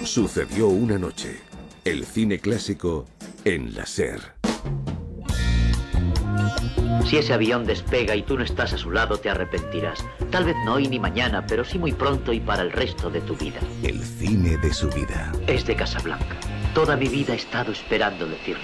Sucedió una noche. El cine clásico en la SER. Si ese avión despega y tú no estás a su lado, te arrepentirás. Tal vez no hoy ni mañana, pero sí muy pronto y para el resto de tu vida. El cine de su vida. Es de Casablanca. Toda mi vida he estado esperando decirlo.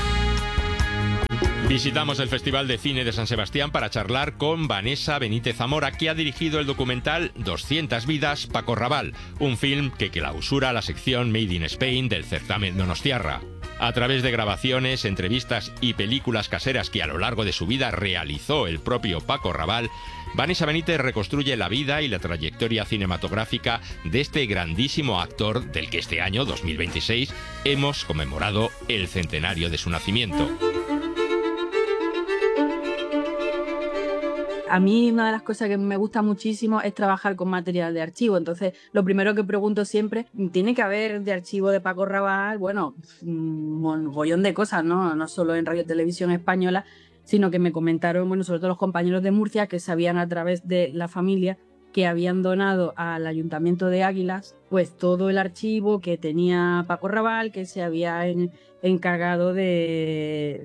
Visitamos el Festival de Cine de San Sebastián para charlar con Vanessa Benítez Zamora, que ha dirigido el documental 200 vidas, Paco Raval, un film que clausura la sección Made in Spain del certamen Donostiarra. A través de grabaciones, entrevistas y películas caseras que a lo largo de su vida realizó el propio Paco Raval, Vanessa Benítez reconstruye la vida y la trayectoria cinematográfica de este grandísimo actor del que este año, 2026, hemos conmemorado el centenario de su nacimiento. A mí una de las cosas que me gusta muchísimo es trabajar con material de archivo. Entonces, lo primero que pregunto siempre, ¿tiene que haber de archivo de Paco Raval? Bueno, un mogollón de cosas, ¿no? No solo en Radio Televisión Española, sino que me comentaron, bueno, sobre todo los compañeros de Murcia, que sabían a través de la familia que habían donado al Ayuntamiento de Águilas, pues todo el archivo que tenía Paco Raval, que se había encargado de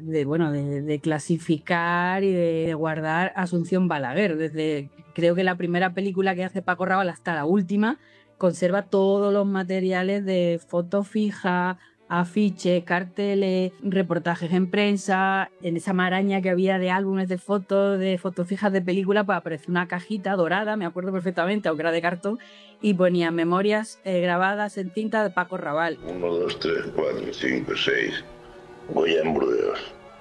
clasificar y de guardar Asunción Balaguer. Desde, creo que la primera película que hace Paco Raval hasta la última, conserva todos los materiales de foto fija, afiches, carteles, reportajes en prensa. En esa maraña que había de álbumes de fotos fijas de películas, pues apareció una cajita dorada, me acuerdo perfectamente, aunque era de cartón, y ponía memorias grabadas en tinta de Paco Raval. 1, 2, 3, 4, 5, 6. Goya en Burdeos.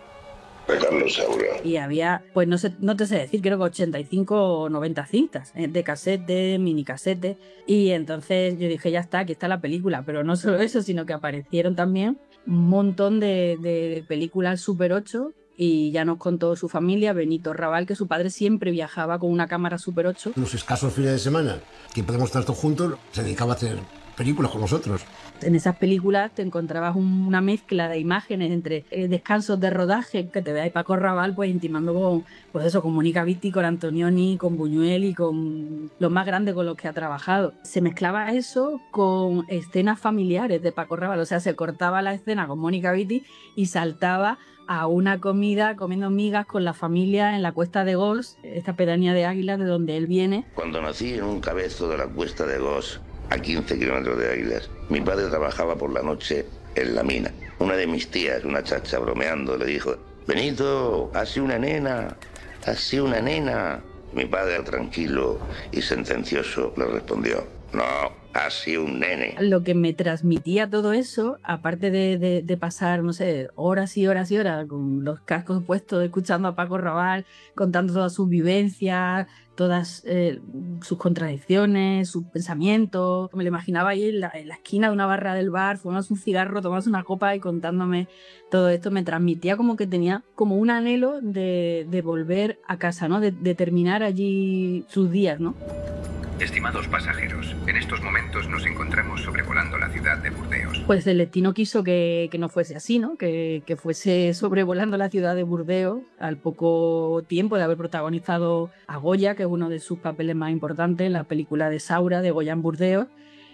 De Carlos Saura. Y había, pues no te sé decir, creo que 85 o 90 cintas, de cassette, de mini cassette. Y entonces yo dije, ya está, aquí está la película. Pero no solo eso, sino que aparecieron también un montón de películas Super 8. Y ya nos contó su familia, Benito Raval, que su padre siempre viajaba con una cámara Super 8. Los escasos fines de semana que podemos estar todos juntos, se dedicaba a hacer películas con nosotros. En esas películas te encontrabas una mezcla de imágenes entre descansos de rodaje, que te veáis Paco Raval pues intimando con Mónica Vitti, con Antonioni, con Buñuel y con los más grandes con los que ha trabajado. Se mezclaba eso con escenas familiares de Paco Raval, o sea, se cortaba la escena con Mónica Vitti y saltaba a una comida comiendo migas con la familia en la Cuesta de Gos, esta pedanía de Águilas de donde él viene. Cuando nací en un cabezo de la Cuesta de Gos, a 15 kilómetros de Águilas, mi padre trabajaba por la noche en la mina. Una de mis tías, una chacha, bromeando, le dijo: Benito, has una nena, has una nena. Mi padre, tranquilo y sentencioso, le respondió: no, has sido un nene. Lo que me transmitía todo eso, aparte de pasar, no sé, horas y horas y horas con los cascos puestos, escuchando a Paco Raval, contando todas sus vivencias, todas sus contradicciones, sus pensamientos. Me lo imaginaba ahí en la esquina de una barra del bar, fumándose un cigarro, tomándose una copa y contándome todo esto. Me transmitía como que tenía como un anhelo de volver a casa, ¿no? De terminar allí sus días, ¿no? Estimados pasajeros, en estos momentos nos encontramos sobrevolando la ciudad de Burdeos. Pues el destino quiso que no fuese así, ¿no? Que fuese sobrevolando la ciudad de Burdeos al poco tiempo de haber protagonizado a Goya, que es uno de sus papeles más importantes en la película de Saura, de Goya en Burdeos.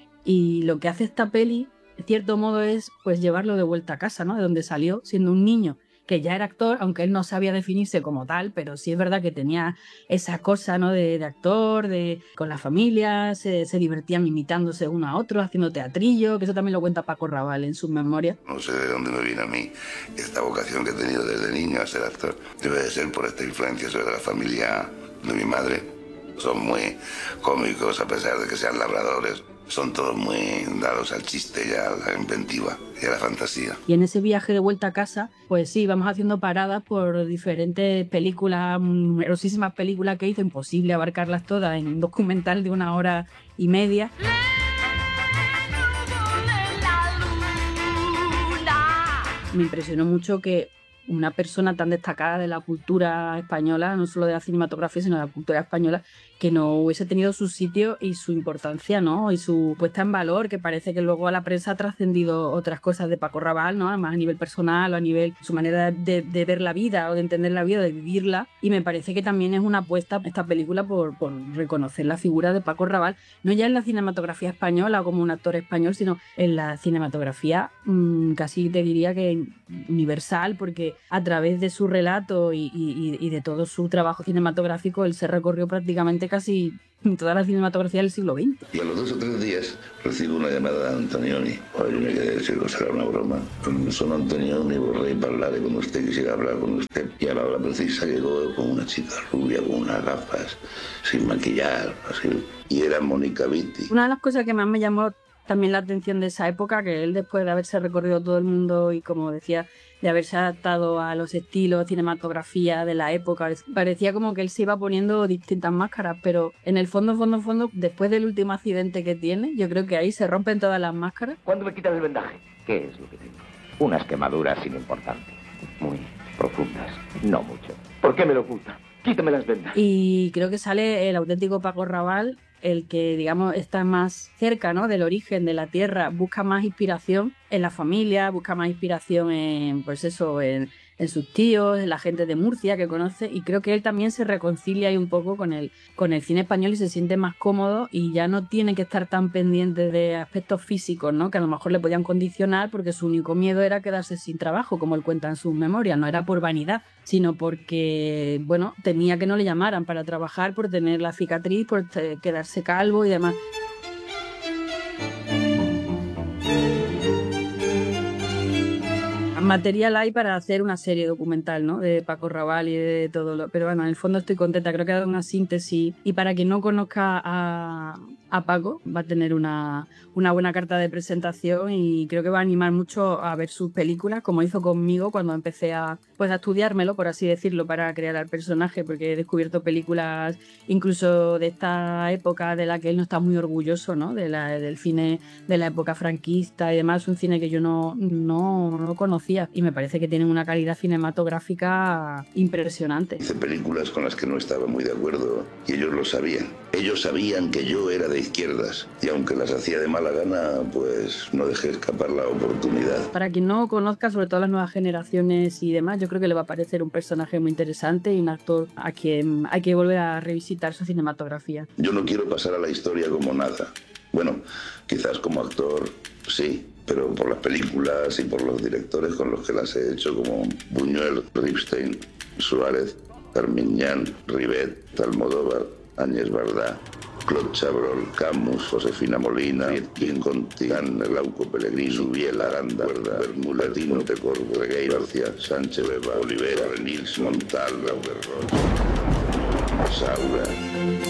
Y lo que hace esta peli, de cierto modo, es pues llevarlo de vuelta a casa, ¿no? De donde salió siendo un niño, que ya era actor, aunque él no sabía definirse como tal, pero sí es verdad que tenía esa cosa, ¿no? de actor, con la familia, se divertían imitándose uno a otro, haciendo teatrillo, que eso también lo cuenta Paco Raval en sus memorias. No sé de dónde me viene a mí esta vocación que he tenido desde niño a ser actor. Debe de ser por esta influencia sobre la familia de mi madre. Son muy cómicos a pesar de que sean labradores. Son todos muy dados al chiste y a la inventiva y a la fantasía. Y en ese viaje de vuelta a casa, pues sí, vamos haciendo paradas por diferentes películas, numerosísimas películas que hizo, imposible abarcarlas todas en un documental de 1 hora y media. Me impresionó mucho que una persona tan destacada de la cultura española, no solo de la cinematografía, sino de la cultura española, que no hubiese tenido su sitio y su importancia, ¿no? Y su puesta en valor, que parece que luego a la prensa ha trascendido otras cosas de Paco Rabanne, ¿no? Además a nivel personal o a nivel su manera de ver la vida o de entender la vida, de vivirla. Y me parece que también es una apuesta esta película por reconocer la figura de Paco Rabanne, no ya en la cinematografía española o como un actor español, sino en la cinematografía casi te diría que universal, porque a través de su relato y de todo su trabajo cinematográfico él se recorrió prácticamente casi toda la cinematografía del siglo XX. Y a los 2 o 3 días recibo una llamada de Antonioni. Yo me quedé decir, será una broma. Sono Antonioni, vorrei parlare con usted, quisiera hablar con usted. Y a la hora precisa llegó con una chica rubia, con unas gafas, sin maquillar, así. Y era Mónica Vitti. Una de las cosas que más me llamó también la atención de esa época, que él después de haberse recorrido todo el mundo y como decía, de haberse adaptado a los estilos, cinematografía de la época, parecía como que él se iba poniendo distintas máscaras, pero en el fondo, después del último accidente que tiene, yo creo que ahí se rompen todas las máscaras. ¿Cuándo me quitas el vendaje? ¿Qué es lo que tengo? Unas quemaduras sin importancia, muy profundas, no mucho. ¿Por qué me lo oculta? Quítame las vendas. Y creo que sale el auténtico Paco Rabanne, el que, digamos, está más cerca, ¿no?, del origen de la tierra, busca más inspiración en la familia, busca más inspiración en, pues eso, en sus tíos, en la gente de Murcia que conoce, y creo que él también se reconcilia ahí un poco con el cine español y se siente más cómodo y ya no tiene que estar tan pendiente de aspectos físicos, ¿no?, que a lo mejor le podían condicionar, porque su único miedo era quedarse sin trabajo, como él cuenta en sus memorias. No era por vanidad, sino porque, bueno, temía que no le llamaran para trabajar por tener la cicatriz, por quedarse calvo y demás. Material hay para hacer una serie documental, ¿no?, de Paco Rabanne y de todo lo... Pero bueno, en el fondo estoy contenta, creo que ha dado una síntesis, y para quien no conozca a Paco va a tener una buena carta de presentación y creo que va a animar mucho a ver sus películas, como hizo conmigo cuando empecé a estudiármelo, por así decirlo, para crear al personaje, porque he descubierto películas incluso de esta época de la que él no está muy orgulloso, ¿no?, del cine de la época franquista y demás, un cine que yo no conocía y me parece que tienen una calidad cinematográfica impresionante. Hice películas con las que no estaba muy de acuerdo y ellos lo sabían. Ellos sabían que yo era de izquierdas y aunque las hacía de mala gana, pues no dejé escapar la oportunidad. Para quien no conozca, sobre todo las nuevas generaciones y demás, yo creo que le va a parecer un personaje muy interesante y un actor a quien hay que volver a revisitar su cinematografía. Yo no quiero pasar a la historia como nada. Bueno, quizás como actor sí, pero por las películas y por los directores con los que las he hecho, como Buñuel, Ripstein, Suárez, Carmiñán, Ribet, Almodóvar, Áñez Bardá, Claude Chabrol, Camus, Josefina Molina, King Conti, Glauco Pellegrini, Subiel, Aranda, Bermulatino, Tecor, Regueira, García, Sánchez, Beba, Olivera, Renils, Montal, Lauderroch, Saura.